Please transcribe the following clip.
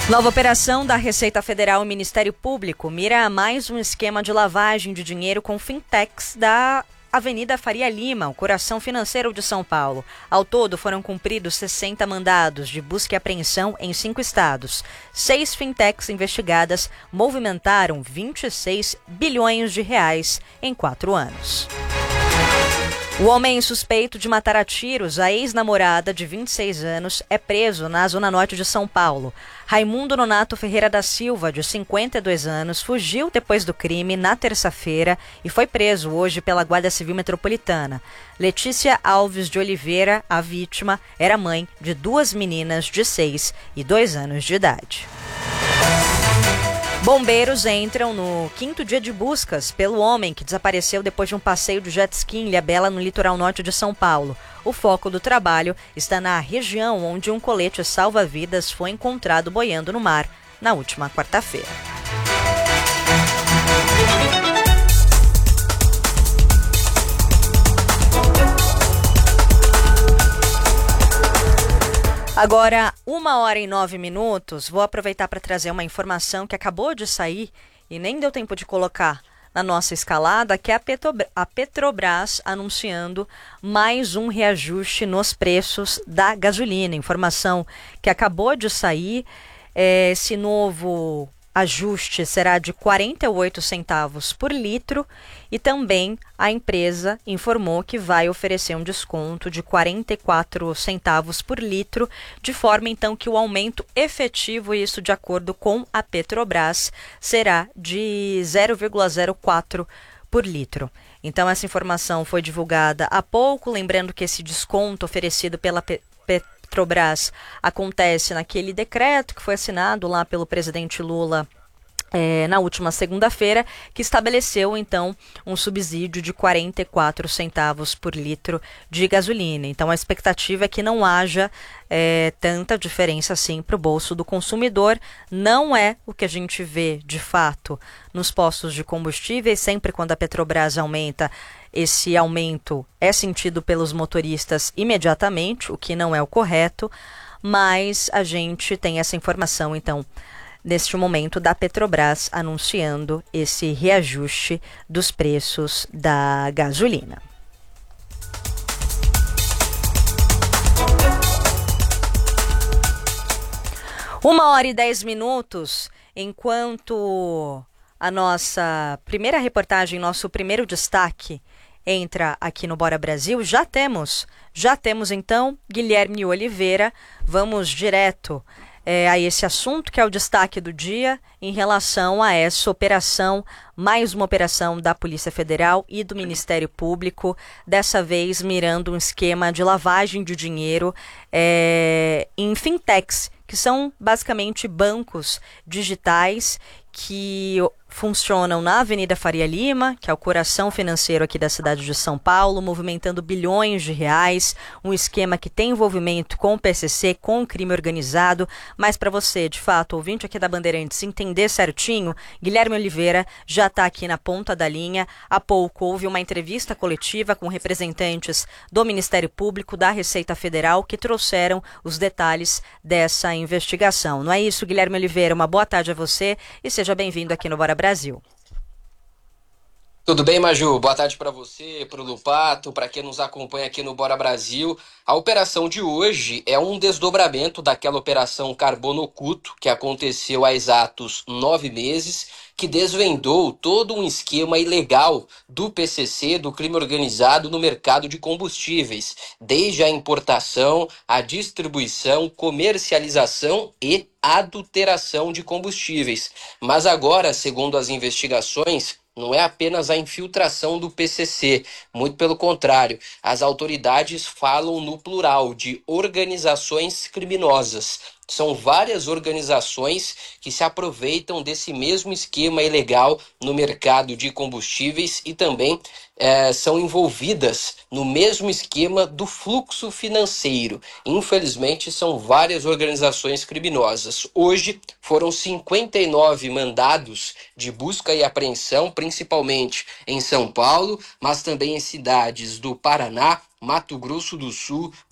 Nova operação da Receita Federal e Ministério Público mira mais um esquema de lavagem de dinheiro com fintechs da Avenida Faria Lima, o coração financeiro de São Paulo. Ao todo, foram cumpridos 60 mandados de busca e apreensão em 5 estados. 6 fintechs investigadas movimentaram 26 bilhões de reais em 4 anos. O homem suspeito de matar a tiros a ex-namorada de 26 anos é preso na Zona Norte de São Paulo. Raimundo Nonato Ferreira da Silva, de 52 anos, fugiu depois do crime na terça-feira e foi preso hoje pela Guarda Civil Metropolitana. Letícia Alves de Oliveira, a vítima, era mãe de 2 meninas de 6 e 2 anos de idade. Bombeiros entram no 5º dia de buscas pelo homem que desapareceu depois de um passeio de jet ski em Ilhabela, no litoral norte de São Paulo. O foco do trabalho está na região onde um colete salva-vidas foi encontrado boiando no mar na última quarta-feira. Agora, 1h09, vou aproveitar para trazer uma informação que acabou de sair e nem deu tempo de colocar na nossa escalada, que é a Petrobras anunciando mais um reajuste nos preços da gasolina. Informação que acabou de sair, esse novo ajuste será de 48 centavos por litro e também a empresa informou que vai oferecer um desconto de 44 centavos por litro, de forma então que o aumento efetivo, isso de acordo com a Petrobras, será de 0,04 por litro. Então essa informação foi divulgada há pouco, lembrando que esse desconto oferecido pela Petrobras acontece naquele decreto que foi assinado lá pelo presidente Lula na última segunda-feira, que estabeleceu então um subsídio de 44 centavos por litro de gasolina. Então a expectativa é que não haja tanta diferença assim para o bolso do consumidor. Não é o que a gente vê de fato nos postos de combustíveis. Sempre quando a Petrobras aumenta, esse aumento é sentido pelos motoristas imediatamente, o que não é o correto, mas a gente tem essa informação então neste momento da Petrobras anunciando esse reajuste dos preços da gasolina. Uma hora e 10 minutos, enquanto a nossa primeira reportagem, nosso primeiro destaque entra aqui no Bora Brasil, já temos então Guilherme Oliveira. Vamos direto a esse assunto que é o destaque do dia em relação a essa operação, mais uma operação da Polícia Federal e do Ministério Público, dessa vez mirando um esquema de lavagem de dinheiro em fintechs, que são basicamente bancos digitais que funcionam na Avenida Faria Lima, que é o coração financeiro aqui da cidade de São Paulo, movimentando bilhões de reais, um esquema que tem envolvimento com o PCC, com o crime organizado. Mas para você, de fato, ouvinte aqui da Bandeirantes, entender certinho, Guilherme Oliveira já está aqui na ponta da linha. Há pouco houve uma entrevista coletiva com representantes do Ministério Público, da Receita Federal, que trouxeram os detalhes dessa investigação. Não é isso, Guilherme Oliveira? Uma boa tarde a você e seja bem-vindo aqui no Bora Brasil. Tudo bem, Maju? Boa tarde para você, para o Lupato, para quem nos acompanha aqui no Bora Brasil. A operação de hoje é um desdobramento daquela operação Carbono Oculto que aconteceu há exatos 9 meses, que desvendou todo um esquema ilegal do PCC, do crime organizado, no mercado de combustíveis, desde a importação, a distribuição, comercialização e adulteração de combustíveis. Mas agora, segundo as investigações, não é apenas a infiltração do PCC, muito pelo contrário, as autoridades falam no plural de organizações criminosas. São várias organizações que se aproveitam desse mesmo esquema ilegal no mercado de combustíveis e também são envolvidas no mesmo esquema do fluxo financeiro. Infelizmente, são várias organizações criminosas. Hoje foram 59 mandados de busca e apreensão, principalmente em São Paulo, mas também em cidades do Paraná, Mato Grosso do Sul,